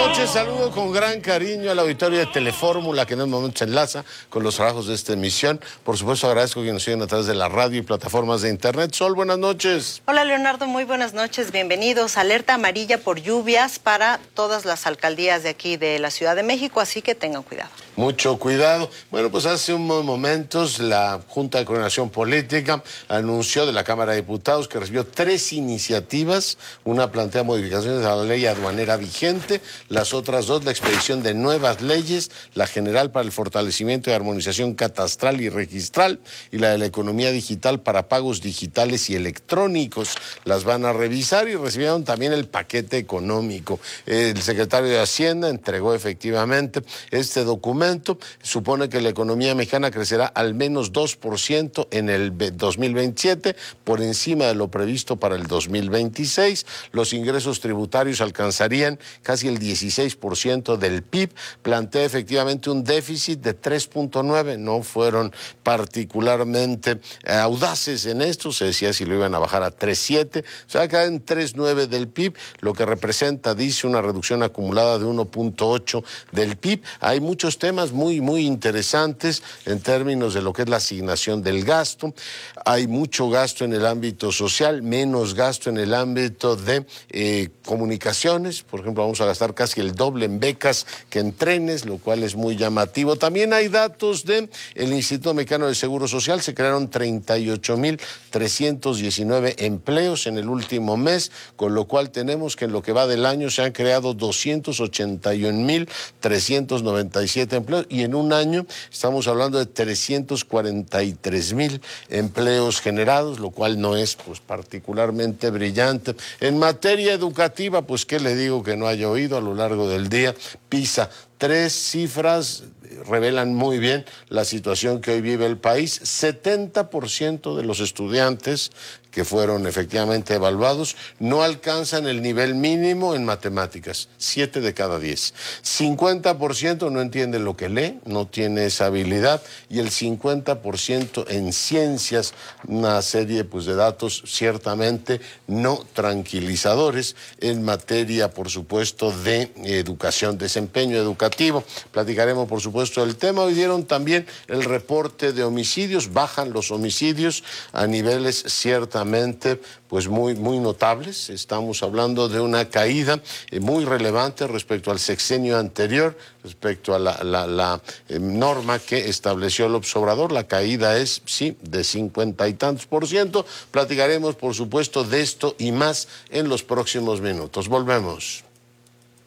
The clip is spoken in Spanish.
noches, saludo con gran cariño al auditorio de Telefórmula que en un momento se enlaza con los trabajos de esta emisión. Por supuesto, agradezco que nos siguen a través de la radio y plataformas de internet. Sol, buenas noches. Hola Leonardo, muy buenas noches, bienvenidos. Alerta amarilla por lluvias para todas las alcaldías de aquí de la Ciudad de México, así que tengan cuidado. Mucho cuidado. Bueno, pues hace unos momentos la Junta de Coordinación Política anunció de la Cámara de Diputados que recibió 3 iniciativas. Una plantea modificaciones a la ley aduanera vigente, las otras 2 la expedición de nuevas leyes, la general para el fortalecimiento y armonización catastral y registral y la de la economía digital para pagos digitales y electrónicos. Las van a revisar y recibieron también el paquete económico. El secretario de Hacienda entregó efectivamente este documento. Supone que la economía mexicana crecerá al menos 2% en el 2027, por encima de lo previsto para el 2026. Los ingresos tributarios alcanzarían casi el 16% del PIB. Plantea efectivamente un déficit de 3.9. No fueron particularmente audaces en esto. Se decía si lo iban a bajar a 3.7. O sea, acá en 3.9 del PIB, lo que representa, dice, una reducción acumulada de 1.8 del PIB. Hay muchos temas muy interesantes en términos de lo que es la asignación del gasto. Hay mucho gasto en el ámbito social, menos gasto en el ámbito de comunicaciones. Por ejemplo, vamos a gastar casi el doble en becas que en trenes, lo cual es muy llamativo. También hay datos del Instituto Mexicano del Seguro Social. Se crearon 38,319 empleos en el último mes, con lo cual tenemos que en lo que va del año se han creado 281,397 empleos y en un año estamos hablando de 343,000 empleos generados, lo cual no es pues particularmente brillante. En materia educativa, pues qué le digo que no haya oído a lo largo del día. PISA, 3 cifras revelan muy bien la situación que hoy vive el país. 70% de los estudiantes que fueron efectivamente evaluados no alcanzan el nivel mínimo en matemáticas, 7 de cada 10. 50% no entiende lo que lee, no tiene esa habilidad, y el 50% en ciencias, una serie pues de datos ciertamente no tranquilizadores en materia, por supuesto, de educación, desempeño educativo. Platicaremos, por supuesto, del tema. Hoy dieron también el reporte de homicidios, bajan los homicidios a niveles ciertamente pues muy notables. Estamos hablando de una caída muy relevante respecto al sexenio anterior, respecto a la norma que estableció López Obrador. La caída es, sí, de 50 y tantos %. Platicaremos, por supuesto, de esto y más en los próximos minutos. Volvemos.